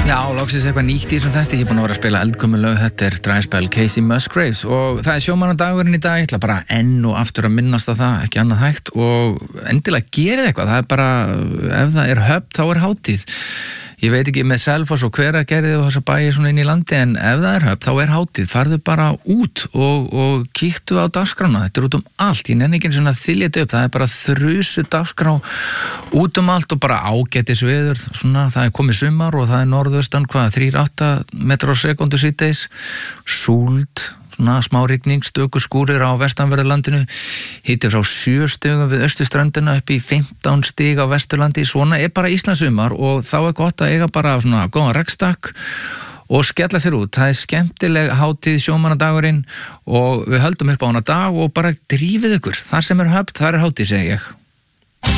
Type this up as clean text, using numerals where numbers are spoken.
Já, loksins eitthvað nýtt í þessum þætti. Ég er búin að vera að spila eldgömul lög. Þetta er Dræspell Casey Musgraves og það er sjómannadagurinn í dag. Ég ætla bara enn og aftur að minnast á það, ekki annað hægt, og endilega gerið eitthvað. Það er bara, ef það er höfn, þá er hátíð. Ég veit ekki með Selfoss og Hveragerði og þessa bæi svona inn í landi, en ef það er höfn, þá er hátíð. Farðu bara út og kíktu á dagskrána. Þetta er út allt. Ég nenni ekki svona að þylja þetta upp. Það er bara þrusu dagskrá út allt og bara ágætis veður. Svona, það er komið sumar og það er norðaustan, 3-8 metrar á sekundu síðdegis. Súld, svona smá rigning, stöku skúrir á vestanverðurlandinu, hiti frá 7 stigum við austurströndina upp í 15 stig á vesturlandi. Svona er bara Íslandsumar og þá er gott að eiga bara svona góðan regnstagg og skella sér út. Það er skemmtileg hátíð sjómannadagurinn og við höldum upp á hana dag og bara drífið ykkur. Þar sem er höfn, þar er hátíð, segi ég.